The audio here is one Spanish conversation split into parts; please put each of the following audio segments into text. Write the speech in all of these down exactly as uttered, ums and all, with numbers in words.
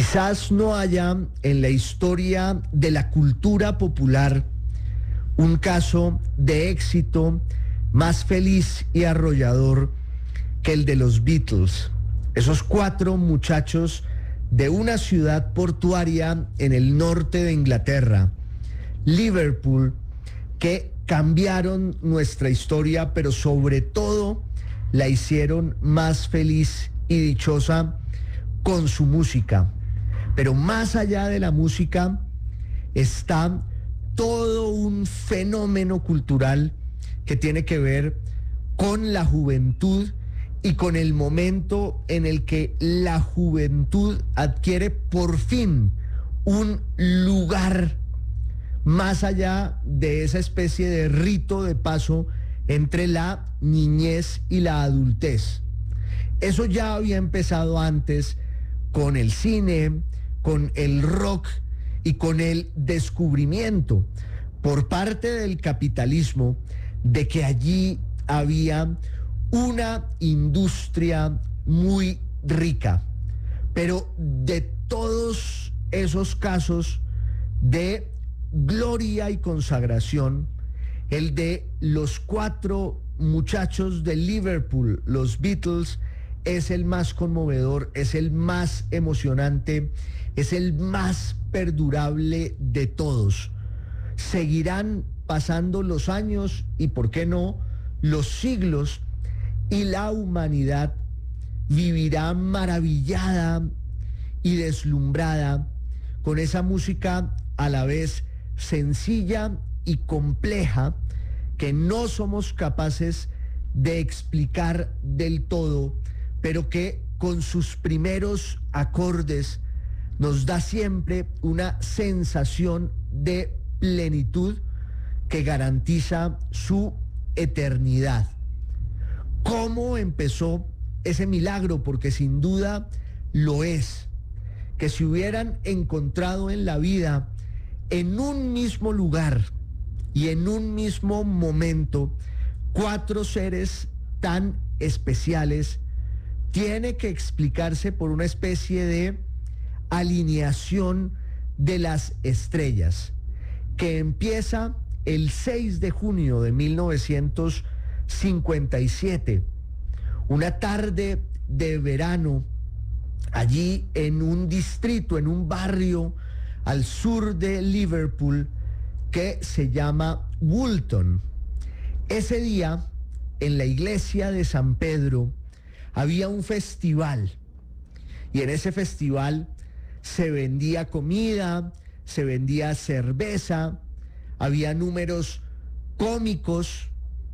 Quizás no haya en la historia de la cultura popular un caso de éxito más feliz y arrollador que el de los Beatles. Esos cuatro muchachos de una ciudad portuaria en el norte de Inglaterra, Liverpool, que cambiaron nuestra historia, pero sobre todo la hicieron más feliz y dichosa con su música. Pero más allá de la música está todo un fenómeno cultural que tiene que ver con la juventud y con el momento en el que la juventud adquiere por fin un lugar más allá de esa especie de rito de paso entre la niñez y la adultez. Eso ya había empezado antes con el cine, con el rock y con el descubrimiento por parte del capitalismo de que allí había una industria muy rica. Pero de todos esos casos de gloria y consagración, el de los cuatro muchachos de Liverpool, los Beatles, es el más conmovedor, es el más emocionante, es el más perdurable de todos. Seguirán pasando los años y, ¿por qué no?, los siglos, y la humanidad vivirá maravillada y deslumbrada con esa música a la vez sencilla y compleja que no somos capaces de explicar del todo, pero que con sus primeros acordes nos da siempre una sensación de plenitud que garantiza su eternidad. ¿Cómo empezó ese milagro? Porque sin duda lo es. Que se hubieran encontrado en la vida, en un mismo lugar y en un mismo momento, cuatro seres tan especiales, tiene que explicarse por una especie de alineación de las estrellas, que empieza el seis de junio de mil novecientos cincuenta y siete, una tarde de verano, allí en un distrito, en un barrio al sur de Liverpool que se llama Woolton. Ese día, en la iglesia de San Pedro, había un festival, y en ese festival se vendía comida, se vendía cerveza, había números cómicos,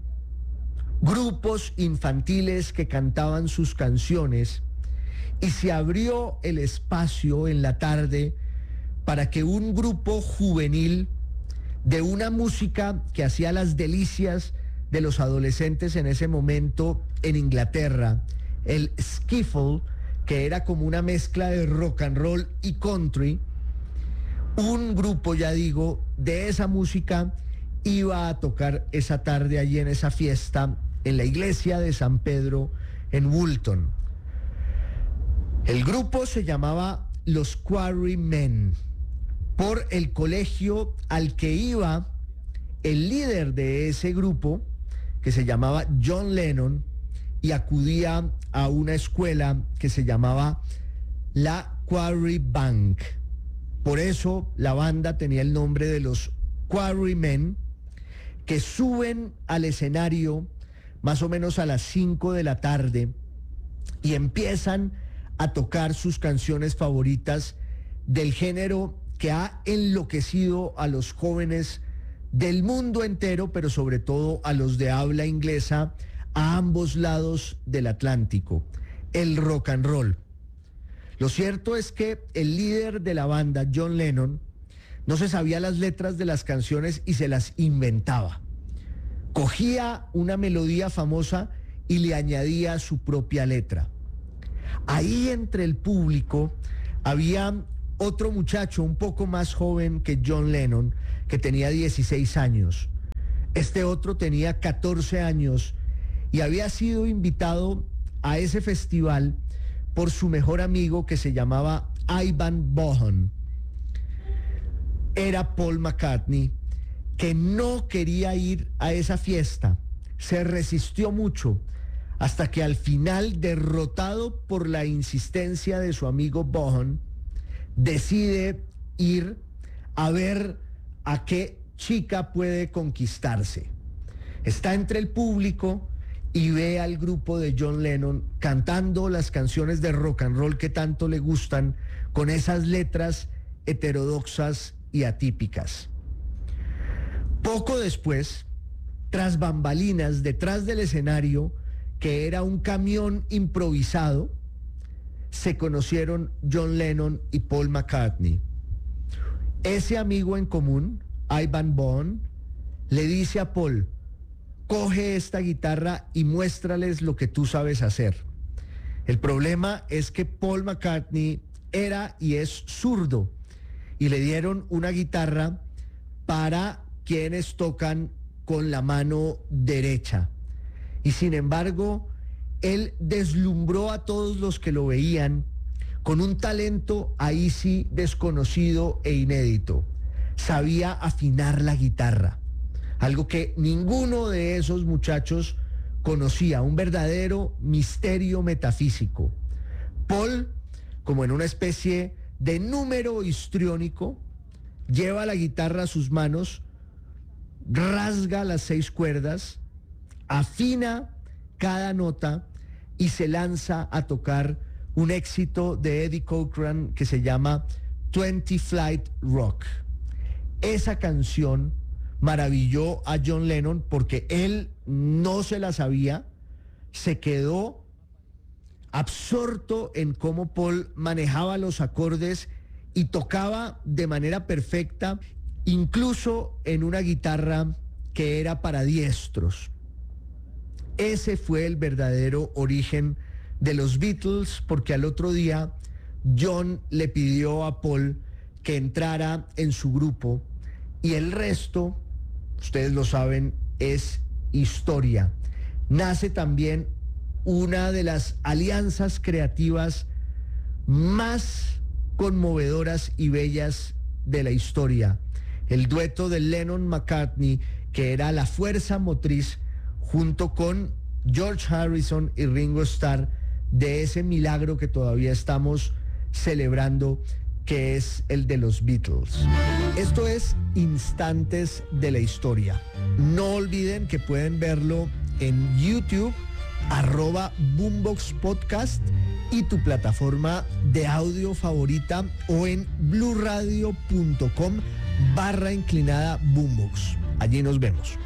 grupos infantiles que cantaban sus canciones, y se abrió el espacio en la tarde para que un grupo juvenil de una música que hacía las delicias de los adolescentes en ese momento en Inglaterra, el skiffle, que era como una mezcla de rock and roll y country, un grupo, ya digo, de esa música iba a tocar esa tarde allí en esa fiesta en la iglesia de San Pedro en Woolton. El grupo se llamaba Los Quarrymen, por el colegio al que iba el líder de ese grupo, que se llamaba John Lennon, y acudía a una escuela que se llamaba la Quarry Bank. Por eso la banda tenía el nombre de los Quarrymen, que suben al escenario más o menos a las cinco de la tarde y empiezan a tocar sus canciones favoritas del género que ha enloquecido a los jóvenes del mundo entero, pero sobre todo a los de habla inglesa a ambos lados del Atlántico, el rock and roll. Lo cierto es que el líder de la banda, John Lennon, no se sabía las letras de las canciones y se las inventaba. Cogía una melodía famosa y le añadía su propia letra. Ahí entre el público había otro muchacho un poco más joven que John Lennon, que tenía dieciséis años. Este otro tenía catorce años y había sido invitado a ese festival por su mejor amigo, que se llamaba Ivan Bohan era Paul McCartney, que no quería ir a esa fiesta. Se resistió mucho hasta que al final, derrotado por la insistencia de su amigo Bohan, decide ir a ver a qué chica puede conquistarse. Está entre el público y ve al grupo de John Lennon cantando las canciones de rock and roll que tanto le gustan, con esas letras heterodoxas y atípicas. Poco después, tras bambalinas, detrás del escenario, que era un camión improvisado, se conocieron John Lennon y Paul McCartney. Ese amigo en común, Ivan Bohan, le dice a Paul: coge esta guitarra y muéstrales lo que tú sabes hacer. El problema es que Paul McCartney era y es zurdo, y le dieron una guitarra para quienes tocan con la mano derecha. Y sin embargo, él deslumbró a todos los que lo veían con un talento ahí sí desconocido e inédito. Sabía afinar la guitarra, algo que ninguno de esos muchachos conocía, un verdadero misterio metafísico. Paul, como en una especie de número histriónico, lleva la guitarra a sus manos, rasga las seis cuerdas, afina cada nota y se lanza a tocar un éxito de Eddie Cochran que se llama veinte Flight Rock. Esa canción maravilló a John Lennon porque él no se la sabía, se quedó absorto en cómo Paul manejaba los acordes y tocaba de manera perfecta, incluso en una guitarra que era para diestros. Ese fue el verdadero origen de los Beatles, porque al otro día John le pidió a Paul que entrara en su grupo y el resto, ustedes lo saben, es historia. Nace también una de las alianzas creativas más conmovedoras y bellas de la historia, el dueto de Lennon-McCartney, que era la fuerza motriz junto con George Harrison y Ringo Starr de ese milagro que todavía estamos celebrando, que es el de los Beatles. Esto es Instantes de la Historia. No olviden que pueden verlo en YouTube, arroba Boombox Podcast, y tu plataforma de audio favorita, o en bluradio.com barra inclinada Boombox. Allí nos vemos.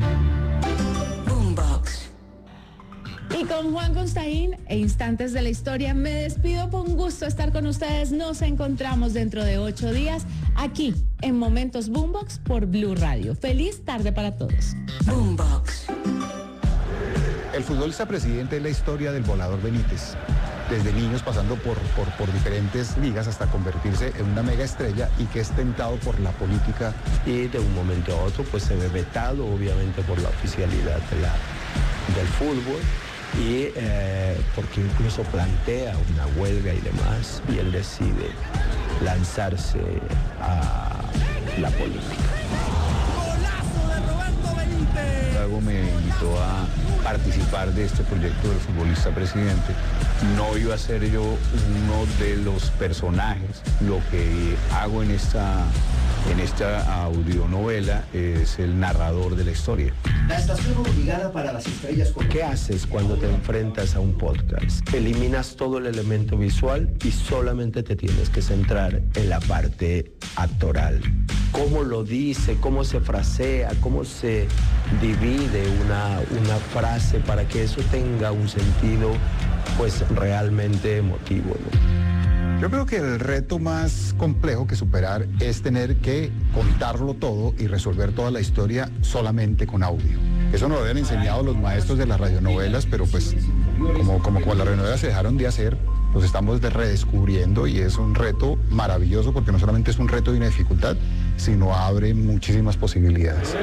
Boombox. Y con Juan Constaín e Instantes de la Historia me despido. Fue un gusto estar con ustedes. Nos encontramos dentro de ocho días aquí en Momentos Boombox por Blue Radio. Feliz tarde para todos. Boombox. El futbolista presidente es la historia del volador Benítez. Desde niños pasando por, por, por diferentes ligas hasta convertirse en una mega estrella y que es tentado por la política. Y de un momento a otro pues se ve vetado obviamente por la oficialidad de la, del fútbol y eh, porque incluso plantea una huelga y demás y él decide lanzarse a la política. ¡Golazo de Roberto Benítez! Luego me invitó a participar de este proyecto del futbolista presidente. No iba a ser yo uno de los personajes. Lo que hago en esta, en esta audionovela es el narrador de la historia. La estación obligada para las estrellas. ¿Qué haces cuando te enfrentas a un podcast? Eliminas todo el elemento visual y solamente te tienes que centrar en la parte actoral. Cómo lo dice, cómo se frasea, cómo se divide una, una frase para que eso tenga un sentido pues realmente emotivo, ¿no? Yo creo que el reto más complejo que superar es tener que contarlo todo y resolver toda la historia solamente con audio. Eso nos lo habían enseñado los maestros de las radionovelas, pero pues como, como, como las radionovelas se dejaron de hacer, los estamos redescubriendo y es un reto maravilloso porque no solamente es un reto y una dificultad, sino abre muchísimas posibilidades.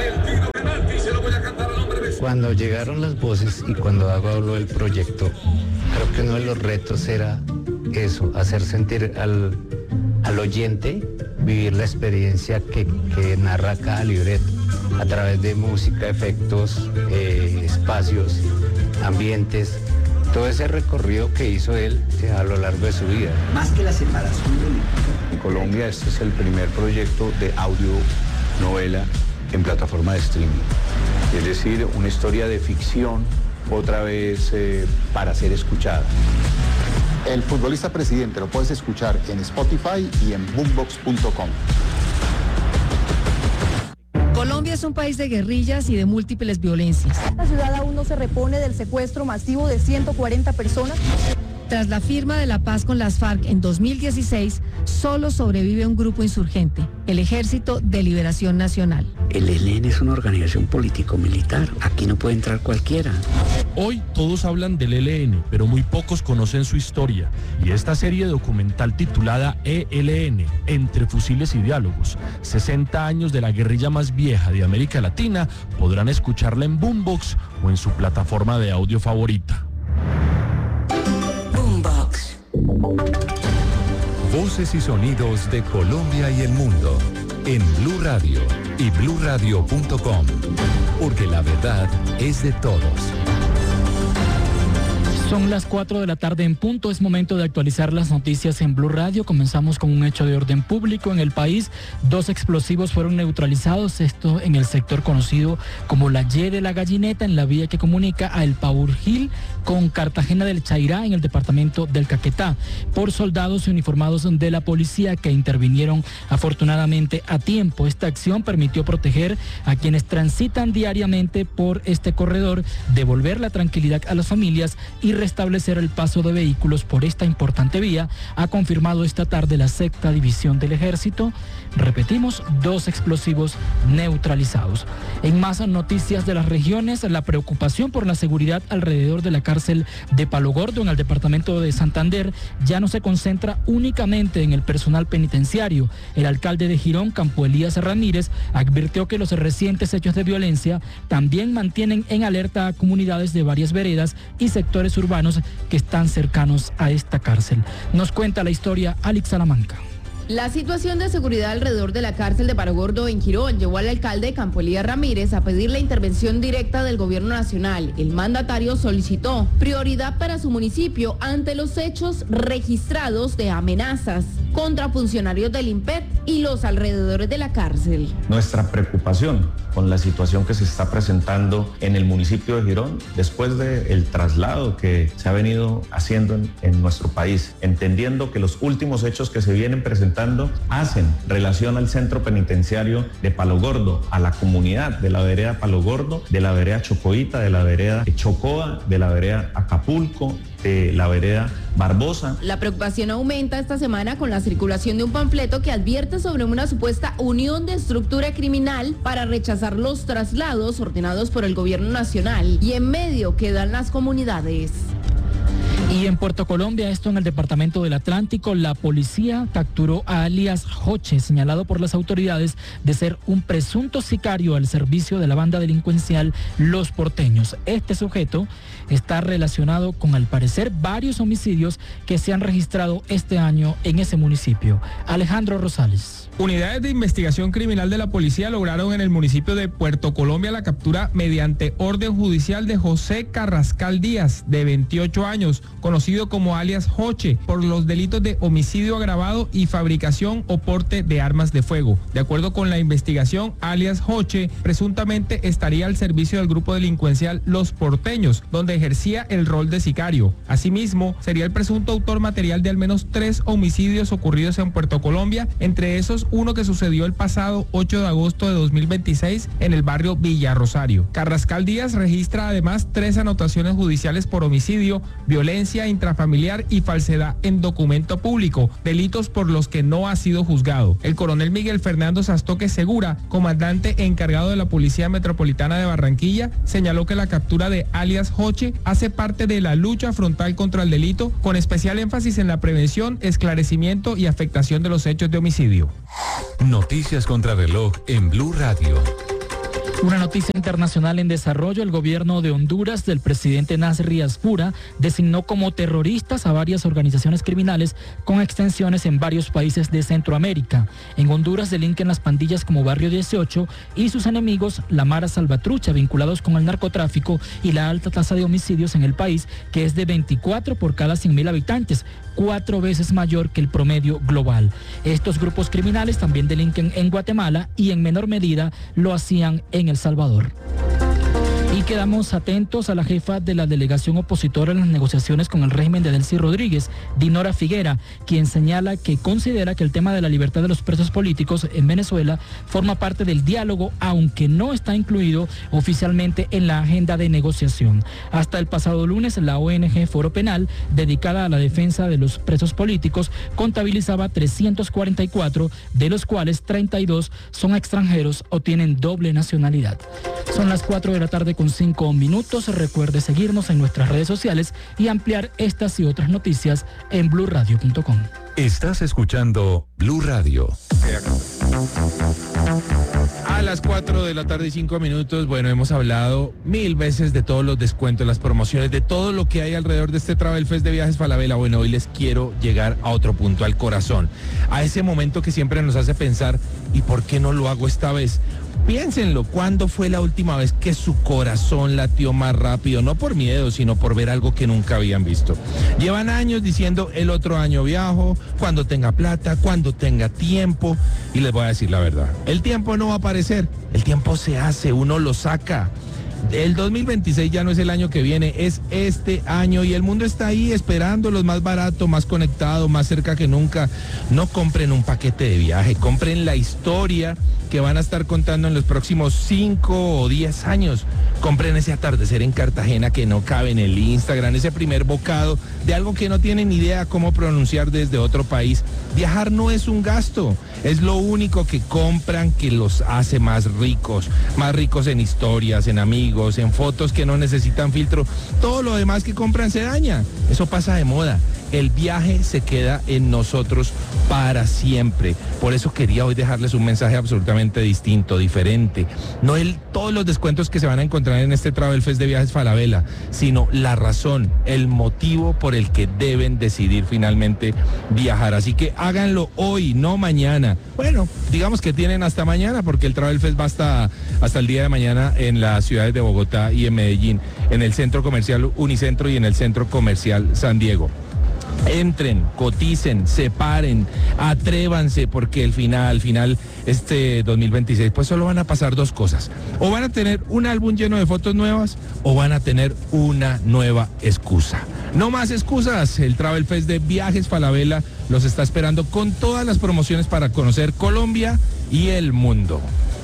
Cuando llegaron las voces y cuando Dago habló del proyecto, creo que uno de los retos era eso, hacer sentir al, al oyente, vivir la experiencia que, que narra cada libreto, a través de música, efectos, eh, espacios, ambientes, todo ese recorrido que hizo él eh, a lo largo de su vida. Más que la separación de... En Colombia este es el primer proyecto de audio novela en plataforma de streaming, es decir, una historia de ficción otra vez eh, para ser escuchada. El futbolista presidente lo puedes escuchar en Spotify y en boombox punto com. Colombia es un país de guerrillas y de múltiples violencias. La ciudad aún no se repone del secuestro masivo de ciento cuarenta personas. Tras la firma de la paz con las FARC en dos mil dieciséis, solo sobrevive un grupo insurgente, el Ejército de Liberación Nacional. El E L N es una organización político-militar. Aquí no puede entrar cualquiera. Hoy todos hablan del E L N, pero muy pocos conocen su historia. Y esta serie documental titulada E L N, Entre Fusiles y Diálogos, sesenta años de la guerrilla más vieja de América Latina, podrán escucharla en Boombox o en su plataforma de audio favorita. Boombox. Voces y sonidos de Colombia y el mundo en Blue Radio y blue radio punto com, porque la verdad es de todos. Son las cuatro de la tarde en punto, es momento de actualizar las noticias en Blue Radio. Comenzamos con un hecho de orden público en el país. Dos explosivos fueron neutralizados, esto en el sector conocido como la Y de la Gallineta, en la vía que comunica a El Paurgil con Cartagena del Chairá, en el departamento del Caquetá, por soldados uniformados de la policía que intervinieron afortunadamente a tiempo. Esta acción permitió proteger a quienes transitan diariamente por este corredor, devolver la tranquilidad a las familias y restablecer el paso de vehículos por esta importante vía, ha confirmado esta tarde la sexta división del Ejército. Repetimos, dos explosivos neutralizados. En más noticias de las regiones, la preocupación por la seguridad alrededor de la cárcel de Palo Gordo en el departamento de Santander ya no se concentra únicamente en el personal penitenciario. El alcalde de Girón, Campo Elías Ramírez, advirtió que los recientes hechos de violencia también mantienen en alerta a comunidades de varias veredas y sectores urbanos urbanos que están cercanos a esta cárcel. Nos cuenta la historia Alex Salamanca. La situación de seguridad alrededor de la cárcel de Palo Gordo en Girón llevó al alcalde Campo Elías Ramírez a pedir la intervención directa del gobierno nacional. El mandatario solicitó prioridad para su municipio ante los hechos registrados de amenazas contra funcionarios del INPET y los alrededores de la cárcel. Nuestra preocupación con la situación que se está presentando en el municipio de Girón después del traslado que se ha venido haciendo en, en nuestro país, entendiendo que los últimos hechos que se vienen presentando hacen relación al centro penitenciario de Palo Gordo, a la comunidad de la vereda Palo Gordo, de la vereda Chocoita, de la vereda Chocoa, de la vereda Acapulco, de la vereda Barbosa. La preocupación aumenta esta semana con la circulación de un panfleto que advierte sobre una supuesta unión de estructura criminal para rechazar los traslados ordenados por el gobierno nacional, y en medio quedan las comunidades. Y en Puerto Colombia, esto en el departamento del Atlántico, la policía capturó a alias Joche, señalado por las autoridades de ser un presunto sicario al servicio de la banda delincuencial Los Porteños. Este sujeto está relacionado con, al parecer, varios homicidios que se han registrado este año en ese municipio. Alejandro Rosales. Unidades de investigación criminal de la policía lograron en el municipio de Puerto Colombia la captura mediante orden judicial de José Carrascal Díaz, de veintiocho años, conocido como alias Joche, por los delitos de homicidio agravado y fabricación o porte de armas de fuego. De acuerdo con la investigación, alias Joche presuntamente estaría al servicio del grupo delincuencial Los Porteños, donde ejercía el rol de sicario. Asimismo, sería el presunto autor material de al menos tres homicidios ocurridos en Puerto Colombia, entre esos uno que sucedió el pasado ocho de agosto de dos mil veintiséis en el barrio Villa Rosario. Carrascal Díaz registra además tres anotaciones judiciales por homicidio, violencia intrafamiliar y falsedad en documento público, delitos por los que no ha sido juzgado. El coronel Miguel Fernando Sastoque Segura, comandante encargado de la Policía Metropolitana de Barranquilla, señaló que la captura de alias Joche hace parte de la lucha frontal contra el delito, con especial énfasis en la prevención, esclarecimiento y afectación de los hechos de homicidio. Noticias contra reloj en Blue Radio. Una noticia internacional en desarrollo: el gobierno de Honduras del presidente Nasri Asfura designó como terroristas a varias organizaciones criminales con extensiones en varios países de Centroamérica. En Honduras delinquen las pandillas como Barrio dieciocho y sus enemigos, la Mara Salvatrucha, vinculados con el narcotráfico y la alta tasa de homicidios en el país, que es de veinticuatro por cada cien mil habitantes, cuatro veces mayor que el promedio global. Estos grupos criminales también delinquen en Guatemala y en menor medida lo hacían en El Salvador. Y quedamos atentos a la jefa de la delegación opositora en las negociaciones con el régimen de Delcy Rodríguez, Dinora Figuera, quien señala que considera que el tema de la libertad de los presos políticos en Venezuela forma parte del diálogo, aunque no está incluido oficialmente en la agenda de negociación. Hasta el pasado lunes, la O N G Foro Penal, dedicada a la defensa de los presos políticos, contabilizaba trescientos cuarenta y cuatro, de los cuales treinta y dos son extranjeros o tienen doble nacionalidad. Son las cuatro de la tarde con cinco minutos. Recuerde seguirnos en nuestras redes sociales y ampliar estas y otras noticias en blue radio punto com. Estás escuchando Blue Radio. A las cuatro de la tarde y cinco minutos, bueno, hemos hablado mil veces de todos los descuentos, las promociones, de todo lo que hay alrededor de este Travel Fest de Viajes Falabella. Bueno, hoy les quiero llegar a otro punto, al corazón, a ese momento que siempre nos hace pensar, ¿y por qué no lo hago esta vez? Piénsenlo, ¿cuándo fue la última vez que su corazón latió más rápido? No por miedo, sino por ver algo que nunca habían visto. Llevan años diciendo, el otro año viajo, cuando tenga plata, cuando tenga tiempo. Y les voy a decir la verdad, el tiempo no va a aparecer, el tiempo se hace, uno lo saca. El dos mil veintiséis ya no es el año que viene, es este año y el mundo está ahí esperando los más barato, más conectado, más cerca que nunca. No compren un paquete de viaje, compren la historia que van a estar contando en los próximos cinco o diez años. Compren ese atardecer en Cartagena que no cabe en el Instagram, ese primer bocado de algo que no tienen idea cómo pronunciar desde otro país. Viajar no es un gasto, es lo único que compran que los hace más ricos, más ricos en historias, en amigos, en fotos que no necesitan filtro. Todo lo demás que compran se daña, eso pasa de moda. El viaje se queda en nosotros para siempre. Por eso quería hoy dejarles un mensaje absolutamente distinto, diferente. No el, todos los descuentos que se van a encontrar en este Travel Fest de Viajes Falabella, sino la razón, el motivo por el que deben decidir finalmente viajar. Así que háganlo hoy, no mañana. Bueno, digamos que tienen hasta mañana, porque el Travel Fest va hasta, hasta el día de mañana en las ciudades de Bogotá y en Medellín, en el Centro Comercial Unicentro y en el Centro Comercial San Diego. Entren, coticen, separen, atrévanse, porque al final, al final, este dos mil veintiséis, pues solo van a pasar dos cosas. O van a tener un álbum lleno de fotos nuevas, o van a tener una nueva excusa. No más excusas. El Travel Fest de Viajes Falabella los está esperando con todas las promociones para conocer Colombia y el mundo.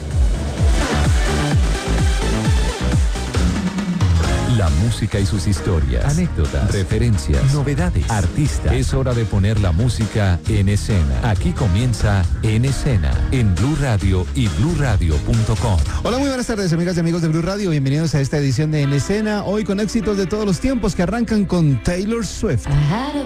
La música y sus historias, anécdotas, referencias, novedades, artistas. Es hora de poner la música en escena. Aquí comienza En Escena, en Blue Radio y blue radio punto com. Hola, muy buenas tardes, amigas y amigos de Blue Radio. Bienvenidos a esta edición de En Escena, hoy con éxitos de todos los tiempos que arrancan con Taylor Swift.